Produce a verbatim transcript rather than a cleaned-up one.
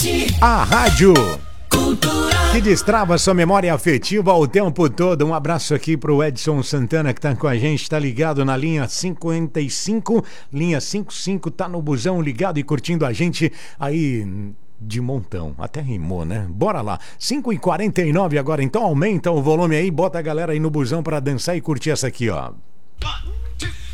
A rádio Cultura. que destrava sua memória afetiva o tempo todo. Um abraço aqui pro Edson Santana que tá com a gente, tá ligado na linha cinquenta e cinco, linha cinquenta e cinco, tá no busão ligado e curtindo a gente aí de montão. Até rimou, né? Bora lá. cinco e quarenta e nove agora, então aumenta o volume aí, bota a galera aí no busão pra dançar e curtir essa aqui, ó.